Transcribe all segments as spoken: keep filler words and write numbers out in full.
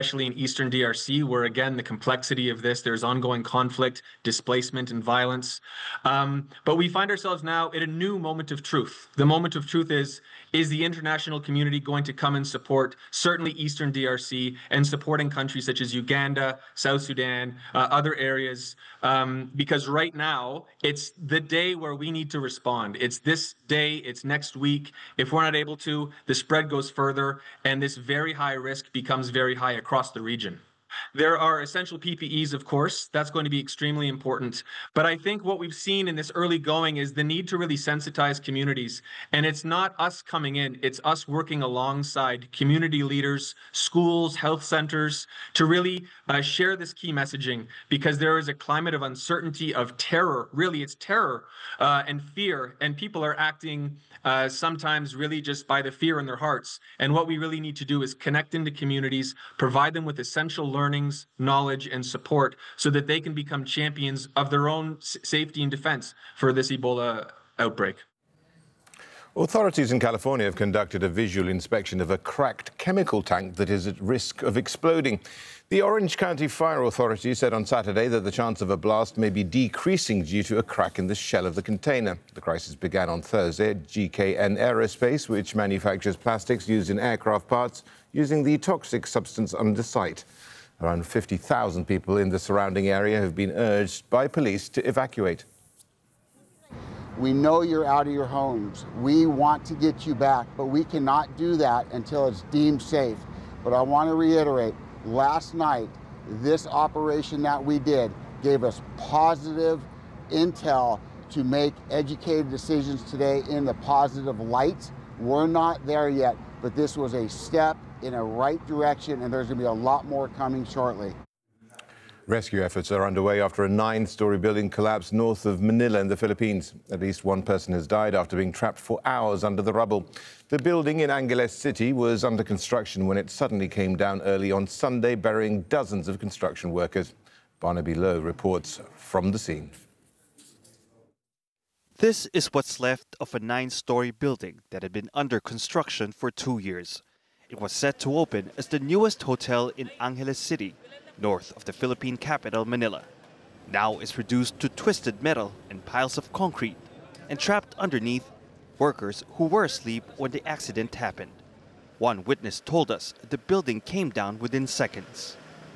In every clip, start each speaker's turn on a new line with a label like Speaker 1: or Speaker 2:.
Speaker 1: especially in eastern D R C, where again, the complexity of this, there's ongoing conflict, displacement, and violence. Um, but we find ourselves now at a new moment of truth. The moment of truth is, is the international community going to come and support certainly eastern D R C and supporting countries such as Uganda, South Sudan, uh, other areas, um, because right now it's the day where we need to respond. It's this day, it's next week. If we're not able to, the spread goes further, and this very high risk becomes very high across the region. There are essential P P Es, of course. That's going to be extremely important. But I think what we've seen in this early going is the need to really sensitize communities. And it's not us coming in, it's us working alongside community leaders, schools, health centers, to really uh, share this key messaging, because there is a climate of uncertainty, of terror. Really, it's terror uh, and fear. And people are acting uh, sometimes really just by the fear in their hearts. And what we really need to do is connect into communities, provide them with essential learnings, knowledge, and support so that they can become champions of their own safety and defense for this Ebola outbreak.
Speaker 2: Authorities in California have conducted a visual inspection of a cracked chemical tank that is at risk of exploding. The Orange County Fire Authority said on Saturday that the chance of a blast may be decreasing due to a crack in the shell of the container. The crisis began on Thursday at G K N Aerospace, which manufactures plastics used in aircraft parts, using the toxic substance under site. Around fifty thousand people in the surrounding area have been urged by police to evacuate.
Speaker 3: We know you're out of your homes. We want to get you back, but we cannot do that until it's deemed safe. But I want to reiterate, last night, this operation that we did gave us positive intel to make educated decisions today in the positive light. We're not there yet, but this was a step in a right direction, and there's going to be a lot more coming shortly.
Speaker 2: Rescue efforts are underway after a nine-story building collapsed north of Manila in the Philippines. At least one person has died after being trapped for hours under the rubble. The building in Angeles City was under construction when it suddenly came down early on Sunday, burying dozens of construction workers. Barnaby Lowe reports from the scene.
Speaker 4: This is what's left of a nine-story building that had been under construction for two years. It was set to open as the newest hotel in Angeles City, north of the Philippine capital, Manila. Now it's reduced to twisted metal and piles of concrete, and trapped underneath, workers who were asleep when the accident happened. One witness told us the building came down within seconds.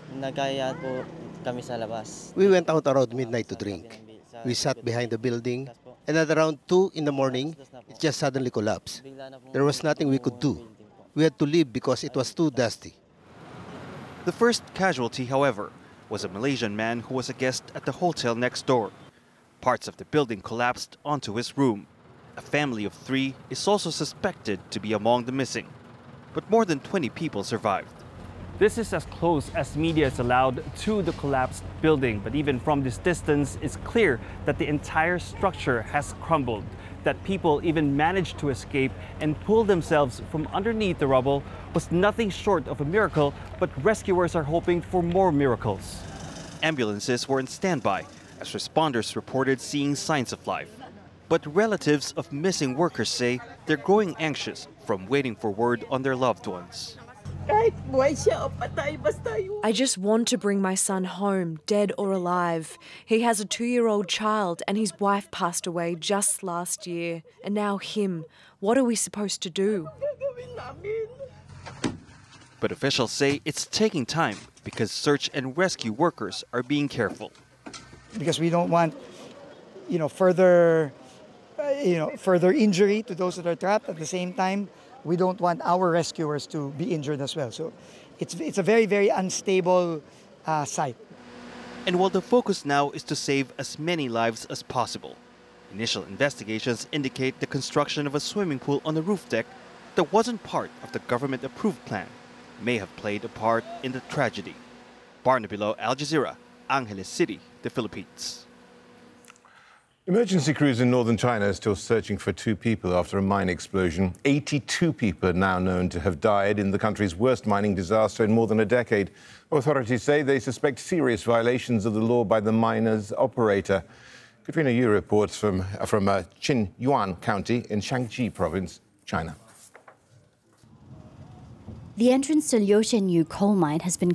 Speaker 5: We went out around midnight to drink. We sat behind the building, and at around two in the morning, it just suddenly collapsed. There was nothing we could do. We had to leave because it was too dusty.
Speaker 4: The first casualty, however, was a Malaysian man who was a guest at the hotel next door. Parts of the building collapsed onto his room. A family of three is also suspected to be among the missing, but more than twenty people survived.
Speaker 6: This is as close as media is allowed to the collapsed building, but even from this distance, it's clear that the entire structure has crumbled, that people even managed to escape and pull themselves from underneath the rubble was nothing short of a miracle, but rescuers are hoping for more miracles.
Speaker 4: Ambulances were on standby as responders reported seeing signs of life. But relatives of missing workers say they're growing anxious from waiting for word on their loved ones.
Speaker 7: I just want to bring my son home, dead or alive. He has a two-year-old child and his wife passed away just last year. And now him. What are we supposed to do?
Speaker 4: But officials say it's taking time because search and rescue workers are being careful.
Speaker 8: Because we don't want, you know, further, uh, you know, further injury to those that are trapped. At the same time, we don't want our rescuers to be injured as well. So it's, it's a very, very unstable uh, site.
Speaker 4: And while the focus now is to save as many lives as possible, initial investigations indicate the construction of a swimming pool on the roof deck that wasn't part of the government-approved plan may have played a part in the tragedy. Barnaby Lowe, Al Jazeera, Angeles City, the Philippines.
Speaker 2: Emergency crews in northern China are still searching for two people after a mine explosion. eighty-two people are now known to have died in the country's worst mining disaster in more than a decade. Authorities say they suspect serious violations of the law by the miner's operator. Katrina Yu reports from, from uh, Qinyuan County in Shaanxi Province, China.
Speaker 9: The entrance to Liushengyu coal mine has been